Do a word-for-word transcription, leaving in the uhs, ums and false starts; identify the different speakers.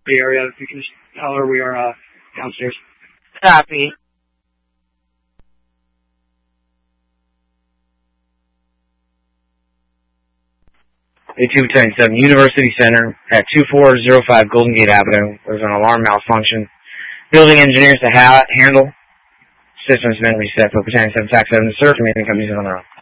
Speaker 1: the area. If you can just tell her we are uh, downstairs.
Speaker 2: Copy.
Speaker 3: A two ten seven University Center at two four zero five Golden Gate Avenue. There's an alarm malfunction. Building engineers to ha- handle. Systems been reset for Battalion seven, Tax seven. The search remaining companies on their own.